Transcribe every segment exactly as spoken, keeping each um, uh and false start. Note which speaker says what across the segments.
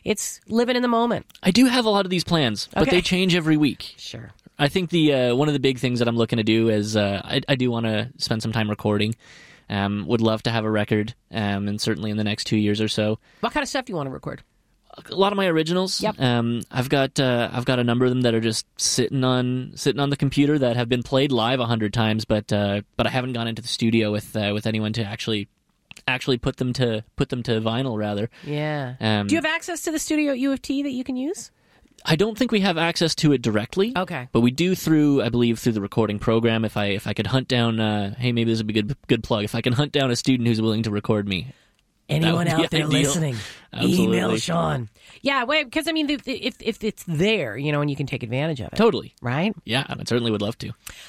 Speaker 1: it's living in the moment.
Speaker 2: I do have a lot of these plans, but
Speaker 1: Okay.
Speaker 2: they change every week.
Speaker 1: Sure.
Speaker 2: I think the uh, one of the big things that I'm looking to do is uh, I, I do want to spend some time recording. Um, would love to have a record, um, and certainly in the next two years or so.
Speaker 1: What kind of stuff do you want to record?
Speaker 2: A lot of my originals.
Speaker 1: Yep.
Speaker 2: Um, I've got uh, I've got a number of them that are just sitting on sitting on the computer that have been played live a hundred times, but uh, but I haven't gone into the studio with uh, with anyone to actually actually put them to put them to vinyl rather.
Speaker 1: Yeah.
Speaker 2: Um,
Speaker 1: do you have access to the studio at U of T that you can use?
Speaker 2: I don't think we have access to it directly.
Speaker 1: Okay.
Speaker 2: But we do through, I believe, through the recording program. If I if I could hunt down, uh, hey, maybe this would be a good good plug. If I can hunt down a student who's willing to record me.
Speaker 1: Anyone
Speaker 2: That would be
Speaker 1: out there
Speaker 2: ideal.
Speaker 1: listening,
Speaker 2: Absolutely.
Speaker 1: email Sean. Yeah, wait, because I mean, if, if if it's there, you know, and you can take advantage of it,
Speaker 2: Totally.
Speaker 1: right?
Speaker 2: Yeah, I certainly would love to.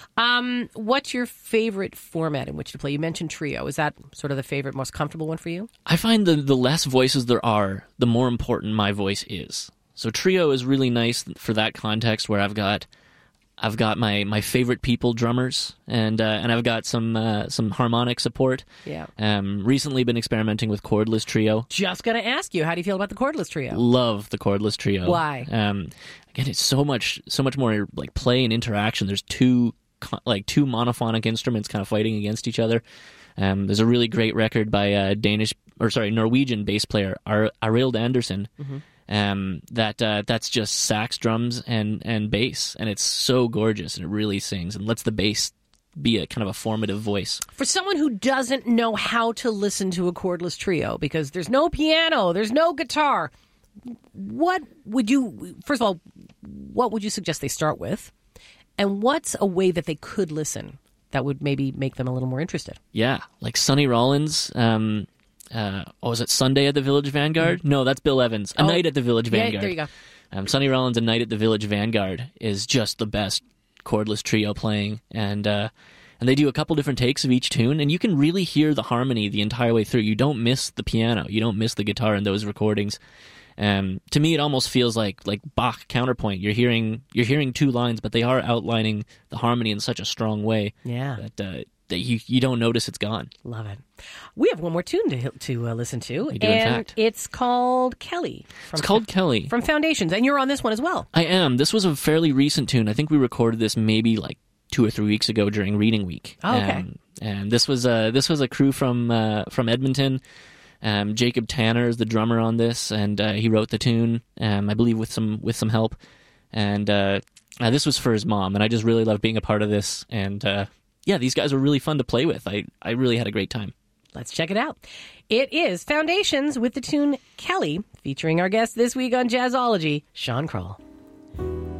Speaker 1: Um, what's your favorite format in which to play? You mentioned trio. Is that sort of the favorite, most comfortable one for you?
Speaker 2: I find the the less voices there are, the more important my voice is. So trio is really nice for that context where I've got I've got my, my favorite people drummers and uh, and I've got some uh, some harmonic support.
Speaker 1: Yeah.
Speaker 2: Um, recently been experimenting with cordless trio.
Speaker 1: Just gonna ask you, how do you feel about the cordless trio?
Speaker 2: Love the cordless trio.
Speaker 1: Why?
Speaker 2: Um, again, it's so much so much more like play and interaction. There's two co- like two monophonic instruments kind of fighting against each other. Um, there's a really great record by a Danish or sorry Norwegian bass player Ar- Arild Andersen. Mm-hmm. Um, that uh, that's just sax, drums, and and bass, and it's so gorgeous, and it really sings and lets the bass be a kind of a formative voice.
Speaker 1: For someone who doesn't know how to listen to a cordless trio, because there's no piano, there's no guitar, what would you, first of all, what would you suggest they start with? And what's a way that they could listen that would maybe make them a little more interested?
Speaker 2: Yeah, like Sonny Rollins. Um, uh, oh, was it Sunday at the Village Vanguard? No, that's Bill Evans. A
Speaker 1: Oh,
Speaker 2: Night at the Village
Speaker 1: yeah,
Speaker 2: Vanguard.
Speaker 1: there you go.
Speaker 2: Um, Sonny Rollins, A Night at the Village Vanguard is just the best cordless trio playing, and uh, and they do a couple different takes of each tune, and you can really hear the harmony the entire way through. You don't miss the piano, you don't miss the guitar in those recordings. Um, to me, it almost feels like like Bach counterpoint. You're hearing you're hearing two lines, but they are outlining the harmony in such a strong way
Speaker 1: Yeah.
Speaker 2: that uh, that you you don't notice it's gone.
Speaker 1: Love it. We have one more tune to to uh, listen to,
Speaker 2: We do, in
Speaker 1: and
Speaker 2: fact.
Speaker 1: it's called Kelly. From
Speaker 2: It's called Kelly.
Speaker 1: from Foundations, and you're on this one as well.
Speaker 2: I am. This was a fairly recent tune. I think we recorded this maybe like two or three weeks ago during reading week.
Speaker 1: Oh, okay.
Speaker 2: Um, and this was a this was a crew from uh, from Edmonton. Um, Jacob Tanner is the drummer on this, and uh, he wrote the tune. Um, I believe with some with some help. And uh, uh, this was for his mom, and I just really loved being a part of this. And uh, yeah, these guys were really fun to play with. I I really had a great time.
Speaker 1: Let's check it out. It is Foundations with the tune Kelly, featuring our guest this week on Jazzology, Sean Kroll.